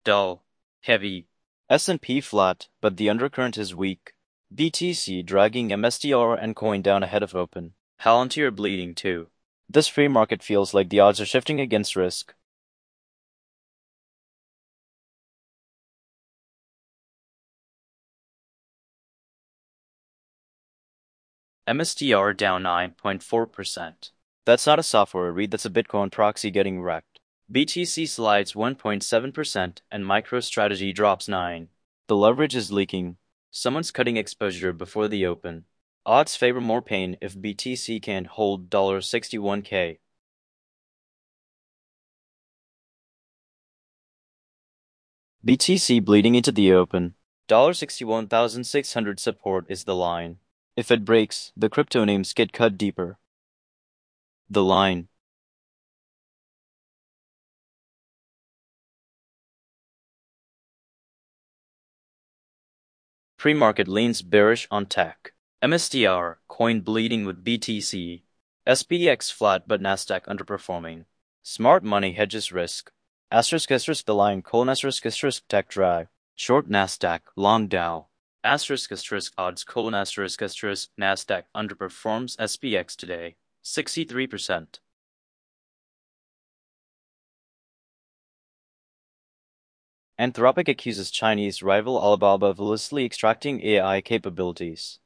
dull, heavy. S&P flat, but the undercurrent is weak. BTC dragging MSTR and coin down ahead of open. Palantir bleeding too. This free market feels like the odds are shifting against risk. MSTR down 9.4%. That's not a software read, that's a Bitcoin proxy getting wrecked. BTC slides 1.7% and MicroStrategy drops 9. The leverage is leaking. Someone's cutting exposure before the open. Odds favor more pain if BTC can hold $61K. BTC bleeding into the open. $61,600 support is the line. If it breaks, the crypto names get cut deeper. The line. Pre-market leans bearish on tech. MSTR, coin bleeding with BTC. SPX flat but Nasdaq underperforming. Smart money hedges risk. Asterisk the line, colon asterisk tech drag. Short Nasdaq, long Dow. Asterisk odds, colon asterisk Nasdaq underperforms SPX today. 63%. Anthropic accuses Chinese rival Alibaba of illicitly extracting AI capabilities.